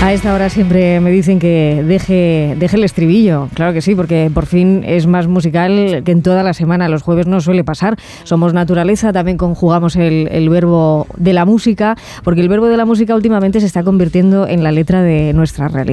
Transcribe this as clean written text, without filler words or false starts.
A esta hora siempre me dicen que deje el estribillo. Claro que sí, porque por fin es más musical que en toda la semana. Los jueves no suele pasar. Somos naturaleza, también conjugamos el verbo de la música, porque el verbo de la música últimamente se está convirtiendo en la letra de nuestra realidad.